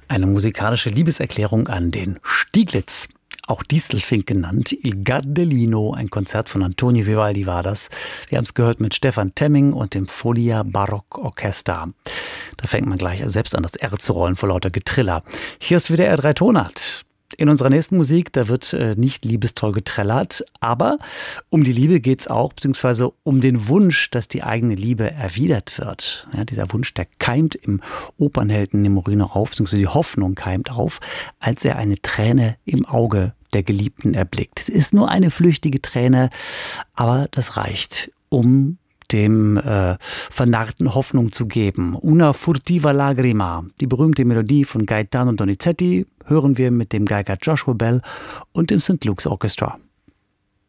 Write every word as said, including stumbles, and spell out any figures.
Eine musikalische Liebeserklärung an den Stieglitz, auch Distelfink genannt. Il Gardellino, ein Konzert von Antonio Vivaldi war das. Wir haben es gehört mit Stefan Temming und dem Folia Barock Orchester. Da fängt man gleich selbst an, das R zu rollen vor lauter Getriller. Hier ist wieder R drei Tonart. In unserer nächsten Musik, da wird äh, nicht liebestoll getrellert, aber um die Liebe geht's auch, beziehungsweise um den Wunsch, dass die eigene Liebe erwidert wird. Ja, dieser Wunsch, der keimt im Opernhelden Nemorino auf, beziehungsweise die Hoffnung keimt auf, als er eine Träne im Auge der Geliebten erblickt. Es ist nur eine flüchtige Träne, aber das reicht, um dem äh, Vernarrten Hoffnung zu geben. Una furtiva lagrima, die berühmte Melodie von Gaetano Donizetti, hören wir mit dem Geiger Joshua Bell und dem Saint Luke's Orchestra.